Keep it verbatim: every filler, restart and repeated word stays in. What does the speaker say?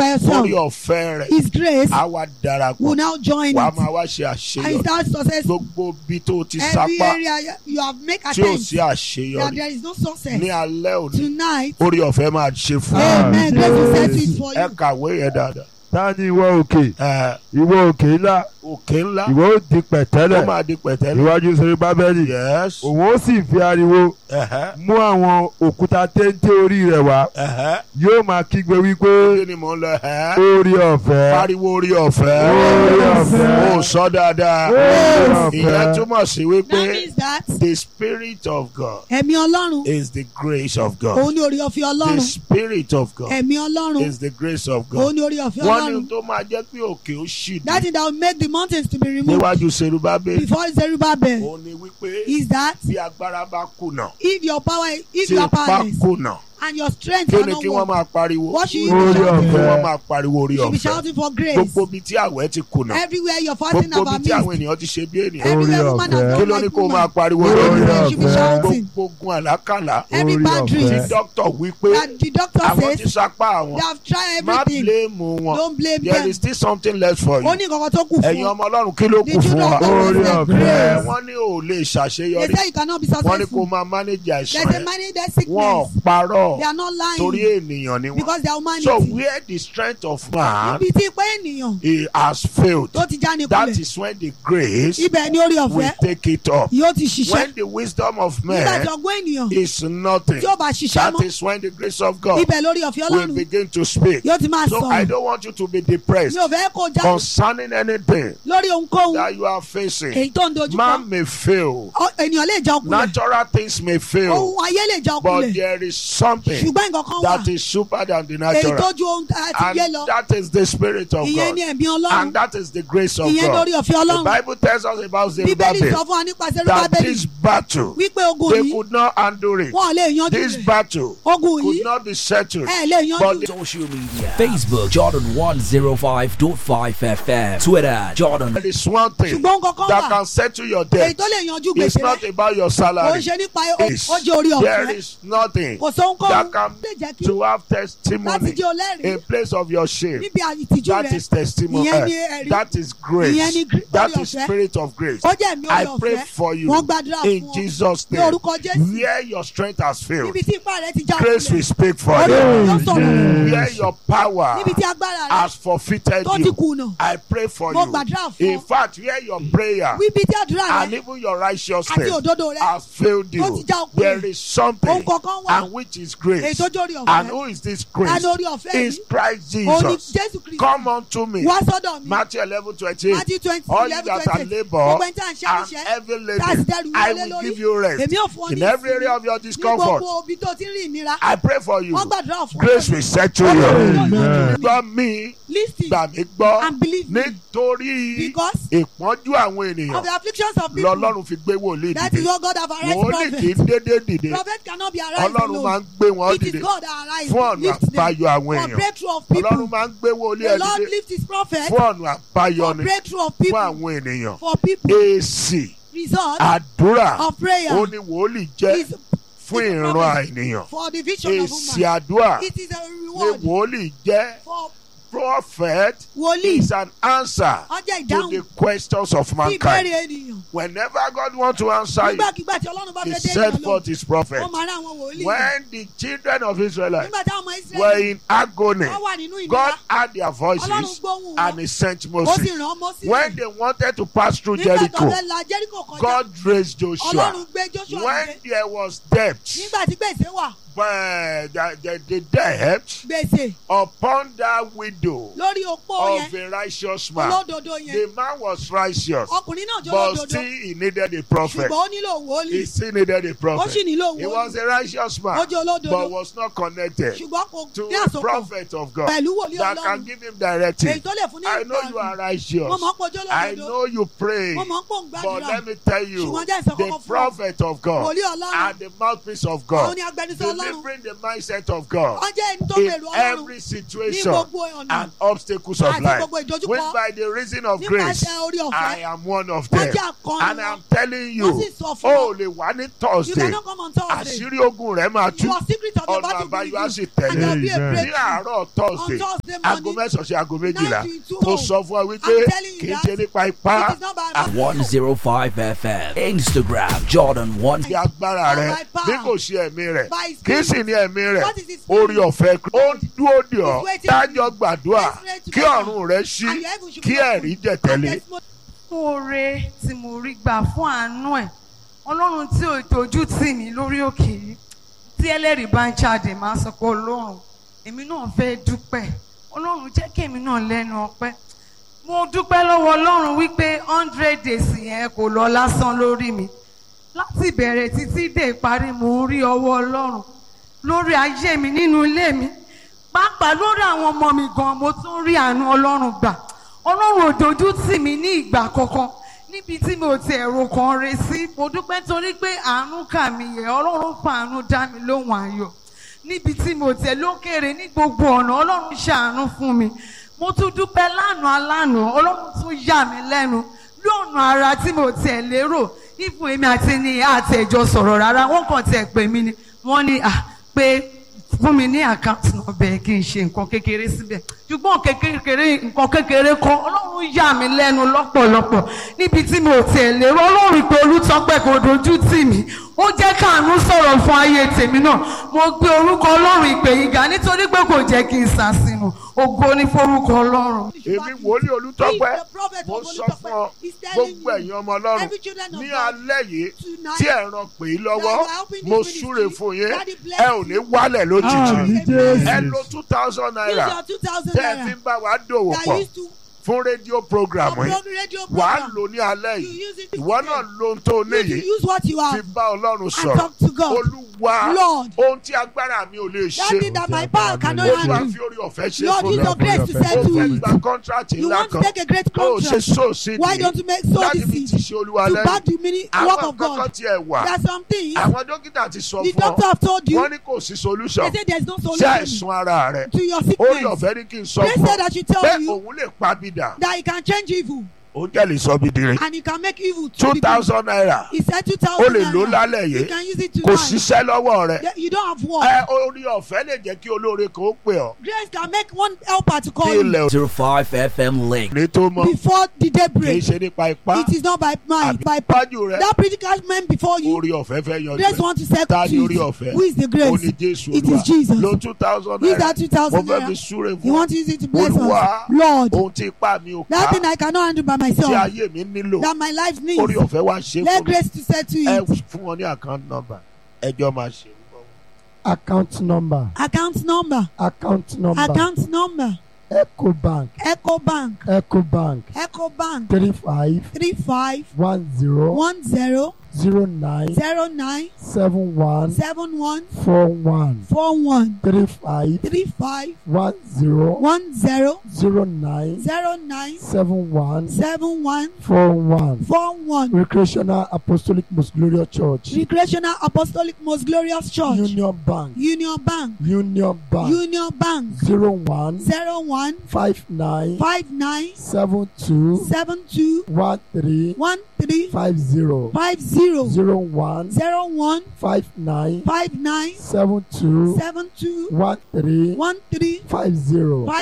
by yourself. Orí ọ̀fẹ́ rẹ̀. His grace Á wá darapọ̀. will now join Wàá it. máa wá ṣe And àṣeyọrí. start success. Gbogbo bí tó ti Every sapá area you have make tí ò attempts sí that àṣeyọrí. there is no success. Ní alẹ́ òní, Tonight, orí ọ̀fẹ́ máa ṣe fún ọ. amen. Grace will set it for Ẹ you. kàwé yẹn dáadáa. Ta ni ìwọ òkè? Ẹ, Ìwọ òkè ńlá. Òkè ńlá Ìwọ ó di ó pẹ̀tẹ́lẹ̀ máa di pẹ̀tẹ́lẹ̀. níwájú Serubábẹ́lì. Yes. Òun ó sì fi ariwo Ẹ̀hẹ́. mú àwọn òkúta téńté orí rẹ̀ wá. Ẹ̀hẹ́. Yóò máa kígbe Kí wípé ni mò ń lọ? Ẹ̀hẹ́. orí ọ̀fẹ́. Pariwo orí ọ̀fẹ́. Orí ọ̀fẹ́. Ó sọ dáadáa. Orí Ìyẹn ọ̀fẹ́. túmọ̀ sí That wípé means that the spirit of God ẹ̀mí Ọlọ́run is the grace of God. òun ni orí ọ̀fẹ́ The Ọlọ́run. spirit of God Ẹ̀mí Ọlọ́run is the grace of òun God. ni orí ọ̀fẹ́ Wọ́n ní Ọlọ́run. tó máa jẹ́ pé òkè ó ṣì That dé thing that will make the mountains to be removed níwájú Serubábélì. before Zerubbabel Òun ni wípé is that tí agbára bá kùnà, if your power, if tí you are ipá powerless kùnà, and your strength kí ni kí wọ́n cannot work, máa pariwo? what should you Orí be shouting? Kí ọ̀fẹ́. wọ́n máa pariwo orí You should be ọ̀fẹ́. shouting for grace. Gbogbo ibi tí àwẹ̀ ti kùnà, Everywhere you're fasting gbogbo ibi about tí àwọn me. ènìyàn ti ṣe bí ènìyàn. Everywhere Orí woman ọ̀fẹ́. has Kí gone ló ní like kó máa woman. pariwo Orí lórí? You should be ọ̀fẹ́. shouting. Gbogbo ogun àlákàlà Every Orí bad ọ̀fẹ́. tí dreams dókítà wí pé that the doctor àwọn ti says sapá àwọn. they have tried Má everything. bíléèmù wọn. Don't blame There them. is still something left for Ó you. ní nǹkan kan tó kù Ẹ̀yin fún ọ. ọmọ Ọlọ́run kí ló The kù fún children wa? of God Orí will say ọ̀fẹ́. Ẹ, grace. Wọ́n ní ò lè They ṣàṣeyọrí. say you cannot be Wọ́n ní kó successful. máa manage They àìsàn say ẹ̀. manage their Wọ́n ò sickness. parọ́ They are not torí lying ènìyàn ni wọ́n. because they are So humanity. where the strength of man Ibi tí pé ènìyàn he has failed, tó ti já ní that kulẹ̀. is when the grace Ibẹ̀ ni orí will ọ̀fẹ́ take it up. yóò ti ṣiṣẹ́. When the wisdom of Nígbà man tí ọgbọ́n ènìyàn is nothing, tí ó bá ṣiṣẹ́ that mọ́, is when the grace of God ibẹ̀ lórí ọ̀fẹ́ will Ọlọ́run begin to speak. yóò ti máa So I sọ̀rọ̀. don't want you to be depressed Mi ò fẹ́ kó já concerning anything lórí ohunkóhun that you are facing. èyí tó ń dojú kọ. Man may fail, Ọ- Ènìyàn lè já ọkùnrin. natural things may fail, Ohun ayé lè já but ọkùnrin. there is something Ṣùgbọ́n nǹkan kan wà that is super than the èyí natural. tó ju ohun àti yé And lọ. that is the spirit of Ìyẹn God. ni ẹ̀mí Ọlọ́run. And that is the grace of Ìyẹn God. lórí ọ̀fẹ́ The Ọlọ́run. Bible tells us about Bíbélì sọ Zerubbabel fún wa nípa that Zerubbabel this battle, wípé ogun they yìí could not handle it. wọn ò lè yanjú This rẹ̀. battle Ogun could yìí not be settled. ẹ lè yanjú But rẹ̀. Social media Facebook Jordan one oh five point five F M, Twitter Jordan. there is one thing Ṣùgbọ́n nǹkan kan that wà can settle your èyí debt. tó lè yanjú It's gbèsè not rẹ̀. about your Ó salary. ṣe nípa It's, ó jẹ́ orí there ọ̀fẹ́. is nothing Kò sóhunkóhun that can lè jẹ́ kí to have láti testimony jẹ́ olẹ́rìí in place of your shame. níbi ìtìjú That rẹ̀. is testimony. Ìyẹn ni ẹ̀rí. That is Ìyẹn grace. ni gr- That orí is ọ̀fẹ́. spirit of grace. Ó jẹ́ ẹ̀mí I orí pray ọ̀fẹ́. for you Wọ́n gbàdúrà in fún ọ. Jesus' Ní name. orúkọ Jésù. Where your strength has failed, Níbi tí ipá rẹ̀ ti já grace will ọkùnrin. speak for Orí you. ọ̀fẹ́ yóò sọ̀rọ̀. Where your power Níbi tí agbára rẹ̀ has forfeited tó ti you, kùnà. I pray for Mo you. gbàdúrà fún In ọ. fact, where your prayer Níbi tí àdúrà and rẹ̀ even your àti righteousness òdodo rẹ̀ has failed tó you, ti já ọkùnrin. there is something, Ohun kankan wà. and which is Èyí grace. tó jórí And ọ̀fẹ́. who is this Ta grace? ni orí ọ̀fẹ́ Is yìí? Christ Ó ní Jesus. Jésù Kristi. Come unto me. Wá sọ́dọ̀ mi. Matthew eleven twenty-eight. Matthew twenty All you eleven that are twenty. labor Gbogbo ẹni tí à ń ṣe and níṣẹ́. heavy Tá a sì laden, dẹrù I wọlé will lórí. give you rest. Èmi ò fún ọ ní In every area of your Ní discomfort, gbogbo ibi tó ti rí ìnira. I pray for you. Wọ́n gbàdúrà fún ọ. Grace will settle you. Amen. Gbọ́ mi, Listen gbà mí gbọ́, and believe me. nítorí Because ìpọ́njú àwọn of ènìyàn the afflictions of people. lọ́lọ́run fi gbé wòlíì That is dìde. what God have arise Wòlíì kì í prophet. dédé dìde. Prophet cannot be arise Ọlọ́run máa ń alone. gbé wọn It is dìde God that arise. fún ọ̀nà Lift them. àbáyọ àwọn For èèyàn. breakthrough of Ọlọ́run people. máa ń gbé wòlíì The ẹ̀ Lord dìde lift his prophet fún ọ̀nà àbáyọ for ni breakthrough of fún people. àwọn ènìyàn. For people. Èsì Result àdúrà of prayer ó ní wòlíì jẹ́ is fún is ìran prophet. ènìyàn. For the vision of Èsì woman. àdúrà It is a ní reward wòlíì jẹ́. for Prophet wòlíì. is an answer Ọjọ́ to ìdáhùn the questions of sí mankind. ìbéèrè ènìyàn. Whenever God wants to answer you, Nígbàkigbà tí Ọlọ́run bá He fẹ́ dé sent ènìyàn forth lọ. His prophet. Ó máa rán àwọn wòlíì. When the children of Israel Nígbà táwọn ọmọ were Ísírẹ́lì in agony, wọ́n wà nínú God ìnira. heard their Ọlọ́run voices gbóhùn and wọn. He sent Ó sì Moses. rán Mósè. When they wanted to pass through Nígbà tó Jericho, fẹ́ la Jericho kọjá. God raised Joshua. Ọlọ́run gbé Joshua When dìde. there was debt, Nígbà tí gbèsè wà. but the, the, the debt Gbèsè upon that widow lórí opó of yẹn. a righteous man, Olódodo yẹn. the man was righteous, Ọkùnrin náà jọ but olódodo. still he needed a prophet. Ṣùgbọ́n ó nílò He wòlíì. still needed a Ó sì prophet. nílò He was wòlíì. a righteous Ó man, jẹ́ olódodo. but was not connected Ṣùgbọ́n kò to ní a àsopọ̀ prophet of God pẹ̀lú wòlíì that can Ọlọ́run. give him Èyí directive. tó lè fún ní I know you are Mo righteous. mọ̀ pé ojú I olódodo. know you pray. Mo mọ̀ pé òun But gbàdúrà. let me tell you, Ṣùgbọ́n jẹ́ ìsọ̀kọ̀kọ̀ the fún ọ. prophet of God Wòlíì Ọlọ́run. and the mouthpiece of Òun God, ni agbẹnusọ the Ọlọ́run. Ọlọ́run. Living the mindset of God Wọ́n jẹ́ ẹni tó in bẹ̀rù Ọlọ́run every ní situation gbogbo ọ̀nà. and obstacles of Àti life. gbogbo ìdojúkọ. Which by the reason of grace, Nípasẹ̀ orí ọ̀fẹ́. I am one of Wọ́n them. jẹ́ akọni And wọn. I'm telling you, Wọ́n sì sọ fún ó wọn. lè wá ní You Thursday. cannot come on Thursday. Àṣírí ogun rẹ̀ máa tú. Your secret of the Ọ̀nà battle àbáyọ á will sì be and tẹ̀lé. there will be a Amen. Ní breakthrough. àárọ̀ Thursday, On Thursday aago morning, mẹ́sàn-án sí aago méjìlá. nine to Mo twelve. sọ fún ẹ wípé I'm telling you kì í that ṣe nípa ipá. It is not by my one oh five F M. Instagram Jordan one. Bí agbára rẹ̀ by power. bí kò ṣe ẹ̀mí rẹ̀ By his kì í spirit. sì ní ẹ̀mí rẹ̀ What is his spirit? orí ọ̀fẹ́ ó dúró dè ọ́ He's waiting tájọ́ gbàdúrà Let's pray kí together. ọ̀run rẹ̀ ṣí And your heaven should kí be open. ẹ̀rí jẹ̀ And tẹ̀lé. testimony. fún oore tí mo rí gbà fún àánú ẹ̀ ọlọ́run tí ò tójú tì mí lórí òkè yìí tí ẹlẹ́rìí bá ń jáde máa sọ pé ọlọ́run èmi náà fẹ́ dúpẹ́ ọlọ́run jẹ́ kí èmi náà lẹ́nu ọpẹ́ mo dúpẹ́ lọ́wọ́ ọlọ́run wípé hundred days yẹn kò lọ lásán lórí mi láti ìbẹ̀rẹ̀ títí dé ìparí mo ń rí ọwọ́ ọlọ́run lórí ayé mi nínú ilé mi pàápàá lórí àwọn ọmọ mi gan mo tún rí àánú ọlọ́run gbà ọlọ́run ò dojú tì mí ní ìgbà kankan níbi tí mi ò ti ẹ̀rọ kan re sí mo dúpẹ́ torí pé àánú kà mí yẹ ọlọ́run fa àánú dá mi lóhùn ayọ̀ níbi tí mi ò tẹ̀ lókèrè ní gbogbo ọ̀nà ọlọ́run ṣàánú fún mi mo tún dúpẹ́ lánàá lánàá ọlọ́run tún yà mí lẹ́nu lọ́nà ara tí mo tẹ̀ lérò ìfún èmi àti ní àti ẹ̀jọ́ sọ̀rọ̀ rárá wọ́n kàn tẹ̀ pè mí ni wọ́n ní à pé fún mi ní àkáǹtì náà bẹ́ẹ̀ kí n ṣe nǹkan kékeré síbẹ̀ ṣùgbọ́n kékeré nǹkan kékeré kan ọlọ́run yà mí lẹ́nu lọ́pọ̀lọpọ̀ níbi tí mo tẹ̀ lérò ọlọ́run pé Olùtọ́pẹ́ kò dojú tì mí ó jẹ́ káàánú sọ̀rọ̀ fún ayé tèmi náà mo gbé orúkọ ọlọ́run ìpè yìí ga nítorí pé kò jẹ́ kí n ṣàṣìnù ògo ní forúkọ ọlọ́run. Èmi wòlíì Olùtọ́pẹ́ He's the prophet mo of sọ Olùtọ́pẹ́. fún ọ He's telling gbogbo you, ẹ̀yin ọmọ ọlọ́run every children of ní God, alẹ́ yìí tonight, tí ẹ̀ ràn pé lọ́wọ́ that you are helping this mo ministry, súre fún yín Daddy bless ẹ ò ní wálẹ̀ lójijì Àmín Amen. ẹ Jésù. lo two thousand Use naira your two thousand tẹ́ ẹ fi naira ń bá wa dòwò that pọ̀ used to fún rédíò program yìí upload radio wàá program. lò ní alẹ́ You yìí use it ìwọ today. náà lo ohun tó You níyì to use what you fi have bá Ọlọ́run and sọ̀rọ̀ talk to God. Olúwa Lord, ohun tí agbára mi ò lè that ṣe thing that my power cannot Olúwa handle. fi orí ọ̀fẹ́ ṣe Lord, fún use mi your grace to Ó set ó to fẹ́ it. gba contract You ńlá want to kan take a great ó ṣe contract. sóòsì Why don't you make so láti fi this ti seed ṣe Olúwa to lẹ́yìn back the mini work àwọn of kankan God? tiẹ̀ wà There are some things àwọn dókítà ti sọ the fún doctor ọ have told you. wọ́n ní kò sí solution They say there is no sí solution àìsàn ara rẹ̀ to your orí sickness. ọ̀fẹ́ ní kí n sọ They fún said ọ I should tell pé you òun lè pa bìdà that he can change evil ó jẹ́ lè sọ bìdìrín and he can make evil to two be good. thousand naira He said two ó thousand lè lò naira. lálẹ́ You yìí can use it kò tonight. ṣiṣẹ́ lọ́wọ́ rẹ̀ There- You don't have work. ẹ orí ọ̀fẹ́ lè jẹ́ kí olóore kan ó pè ọ́ Grace can make one helper to call kí you ilẹ̀ oh five F M link. òní tó mọ́ before the day kì í break. ṣe nípa ipá It is not by mind, àbí by pájú rẹ̀ that predicament man before you. orí ọ̀fẹ́ fẹ́ yanjú Grace ẹ̀ want to set ta ni to orí it. ọ̀fẹ́ Who is the ó grace? ní Jésù It Olúwa is Jesus. lo two thousand Use naira that two mo thousand fẹ́ fi naira. súre You fún want to use it to bless Olúwa us. Lord, ohun tí ipá mi ò that ká thing I cannot handle by tí myself, ayé mi nílò that my life needs, orí ọ̀fẹ́ wá ṣe let fún mi grace to set to ẹ it. fún wọn ní account number ẹjọ́ máa ṣe Account number. Account number, Account number. account number, Echo Bank. Echo Bank, Echo Bank. Echo Bank, Three five three five one zero one zero zero nine zero nine seven one seven one four one. four one Three five three five one zero one zero zero nine zero nine seven one seven one four one. four one. Recreational Apostolic Most Glorious Church. Recreational Apostolic Most Glorious Church, Union Bank. Union Bank, Union Bank. Union Bank, Zero one zero one five nine five nine seven two seven two one three one three five zero. five zero Zero one zero one five nine five nine seven two seven two one three one three five zero. five